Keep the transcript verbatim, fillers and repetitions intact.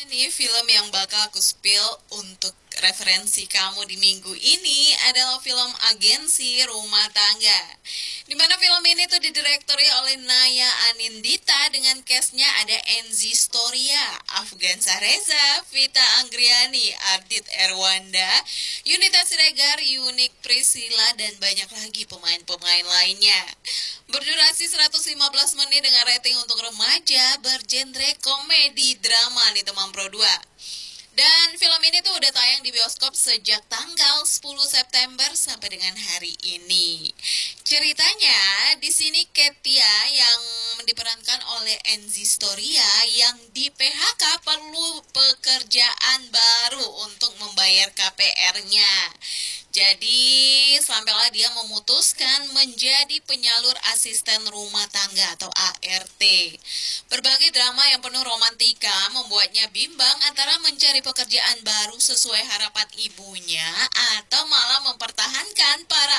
Nih film yang bakal aku spill untuk referensi kamu di minggu ini adalah film Agensi Rumah Tangga. Dimana film ini tuh didirektori oleh Naya Anindita dengan castnya ada Enzi Storia, Afgan Sareza, Vita Anggriani, Ardit Erwanda, Yunita Siregar, Yunik Priscilla, dan banyak lagi pemain-pemain lainnya. Berdurasi seratus lima belas menit dengan rating untuk remaja bergenre komedi drama nih teman Pro dua. Dan film ini tuh udah tayang di bioskop sejak tanggal sepuluh September sampai dengan hari ini. Ceritanya di sini Ketia yang diperankan oleh Enzi Storia yang di P H K perlu pekerjaan baru untuk membayar K P R-nya. Jadi sampailah dia memutuskan menjadi penyalur asisten rumah tangga atau A R T. Berbagai drama yang penuh romantika membuatnya bimbang antara mencari pekerjaan baru sesuai harapan ibunya atau malah mempertahankan para